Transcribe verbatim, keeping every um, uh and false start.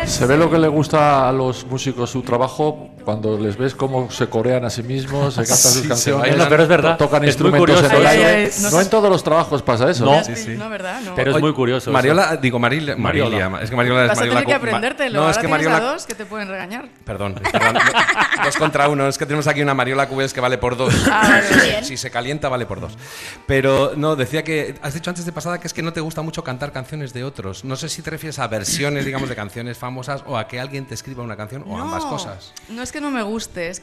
Se ve lo que le gusta a los músicos su trabajo cuando les ves cómo se corean a sí mismos, se cantan Sí, sus se canciones, bailan, pero es verdad, tocan es muy instrumentos en curioso. el Ay, ay, aire. ay, no No sé. en todos los trabajos pasa eso. No. Sí, sí. No, ¿verdad? No. Pero es Oye, muy curioso. Mariola, digo Maril, Mariola. Mariola. Es que Mariola es Vas a Mariola. tener que co- ma- aprendértelo. No, Ahora es que tienes Mariola. a dos que te pueden regañar. Perdón, perdón. do- dos contra uno. Es que tenemos aquí una Mariola Cubels que vale por dos. Ah, vale, vale. Si se calienta, vale por dos. Pero no, decía que has dicho antes de pasada que es que no te gusta mucho cantar canciones de otros. No sé si te refieres a versiones, digamos, de canciones famosas o a que alguien te escriba una canción o No, ambas cosas. No es que no me guste, es